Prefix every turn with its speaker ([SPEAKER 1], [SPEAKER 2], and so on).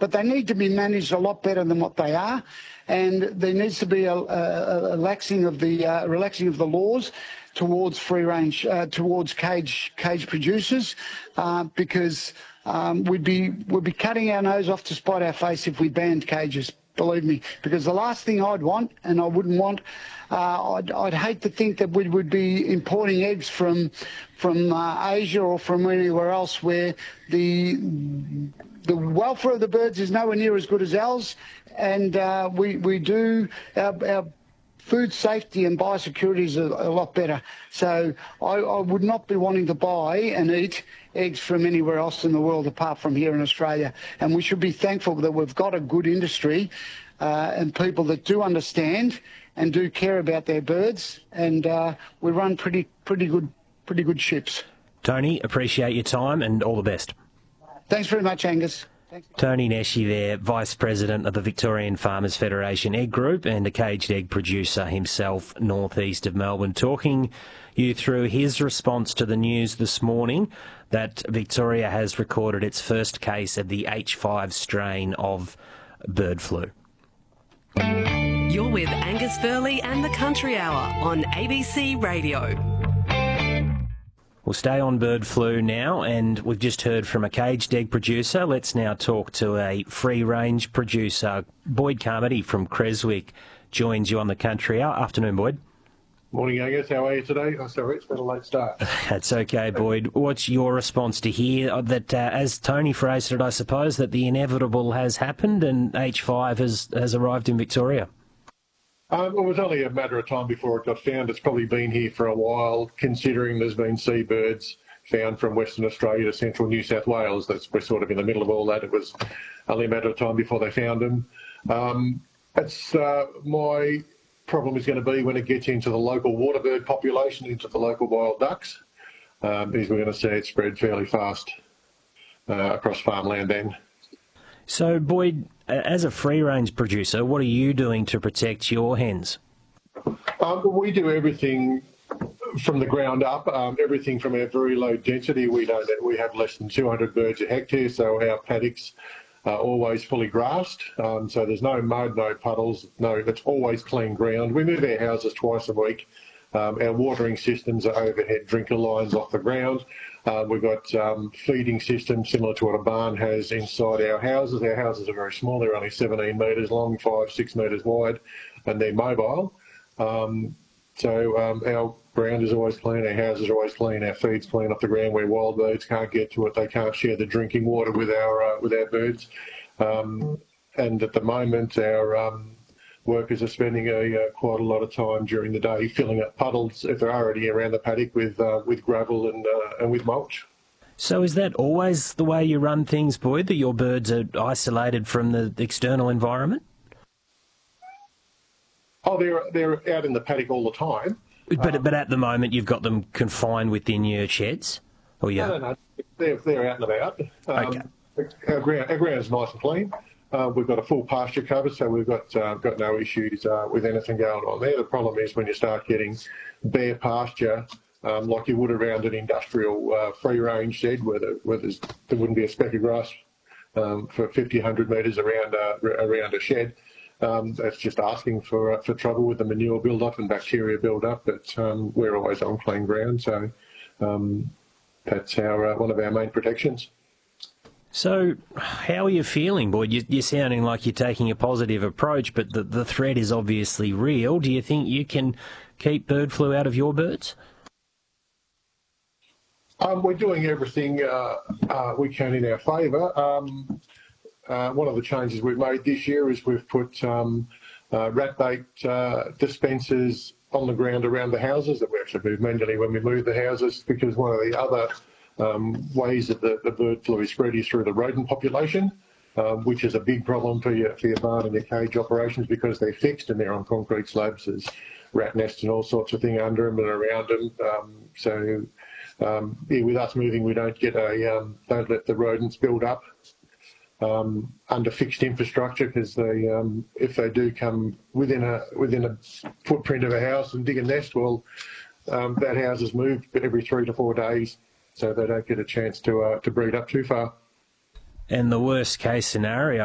[SPEAKER 1] but they need to be managed a lot better than what they are. And there needs to be a relaxing of the laws towards free range, towards cage producers, because we'd be cutting our nose off to spite our face if we banned cages. Believe me, because the last thing I'd want, and I wouldn't want, I'd hate to think that we would be importing eggs from Asia or from anywhere else where the welfare of the birds is nowhere near as good as ours, and we do our food safety and biosecurity is a lot better. So I would not be wanting to buy and eat eggs from anywhere else in the world apart from here in Australia. And we should be thankful that we've got a good industry and people that do understand and do care about their birds. And we run pretty good ships.
[SPEAKER 2] Tony, appreciate your time and all the best.
[SPEAKER 1] Thanks very much, Angus.
[SPEAKER 2] Tony Nesci there, Vice President of the Victorian Farmers Federation Egg Group and a caged egg producer himself northeast of Melbourne, talking you through his response to the news this morning that Victoria has recorded its first case of the H5 strain of bird flu.
[SPEAKER 3] You're with Angus Furley and the Country Hour on ABC Radio.
[SPEAKER 2] We'll stay on bird flu now, and we've just heard from a caged egg producer. Let's now talk to a free-range producer. Boyd Carmody from Creswick joins you on the Country Hour. Afternoon, Boyd.
[SPEAKER 4] Morning, Angus. How are you today? Oh, sorry, it's been a late start.
[SPEAKER 2] That's okay, Boyd. What's your response to hear that, as Tony phrased it, I suppose, that the inevitable has happened and H5 has arrived in Victoria?
[SPEAKER 4] It was only a matter of time before it got found. It's probably been here for a while, considering there's been seabirds found from Western Australia to central New South Wales. We're sort of in the middle of all that. It was only a matter of time before they found them. My problem is going to be when it gets into the local waterbird population, into the local wild ducks, is we're going to see it spread fairly fast across farmland then.
[SPEAKER 2] So, Boyd, as a free-range producer, what are you doing to protect your hens?
[SPEAKER 4] We do everything from the ground up, everything from our very low density. We know that we have less than 200 birds a hectare, so our paddocks are always fully grassed. So there's no mud, no puddles, it's always clean ground. We move our houses twice a week. Our watering systems are overhead drinker lines off the ground. We've got feeding systems similar to what a barn has inside our houses. Our houses are very small. They're only 17 metres long, 5-6 metres wide, and they're mobile. So our ground is always clean, our houses are always clean, our feed's clean off the ground where wild birds can't get to it. They can't share the drinking water with our birds. And at the moment, our workers are spending quite a lot of time during the day filling up puddles if they're already around the paddock with gravel and with mulch.
[SPEAKER 2] So is that always the way you run things, Boyd, that your birds are isolated from the external environment?
[SPEAKER 4] Oh, they're out in the paddock all the time.
[SPEAKER 2] But at the moment you've got them confined within your sheds? Or
[SPEAKER 4] No. They're out and about.
[SPEAKER 2] Okay.
[SPEAKER 4] Our ground's nice and clean. We've got a full pasture cover, so we've got no issues with anything going on there. The problem is when you start getting bare pasture, like you would around an industrial free-range shed where there wouldn't be a speck of grass for 50, 100 metres around a shed. That's just asking for trouble with the manure build-up and bacteria build-up, but we're always on clean ground, so that's one of our main protections.
[SPEAKER 2] So how are you feeling, Boyd? You're sounding like you're taking a positive approach, but the threat is obviously real. Do you think you can keep bird flu out of your birds?
[SPEAKER 4] We're doing everything we can in our favour. One of the changes we've made this year is we've put rat bait dispensers on the ground around the houses that we actually move manually when we move the houses, because one of the other ways that the bird flu is spread is through the rodent population, which is a big problem for your barn and your cage operations because they're fixed and they're on concrete slabs. There's rat nests and all sorts of things under them and around them. With us moving, we don't don't let the rodents build up under fixed infrastructure, because if they do come within a footprint of a house and dig a nest, well, that house is moved every 3 to 4 days, so they don't get a chance to breed up too far.
[SPEAKER 2] And the worst case scenario